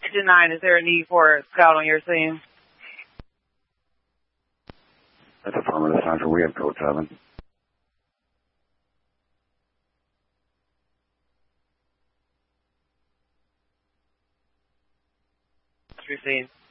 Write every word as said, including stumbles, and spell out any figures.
Engine nine, is there a need for a scout on your scene? That's affirmative, Central. We have code seven. What's your scene?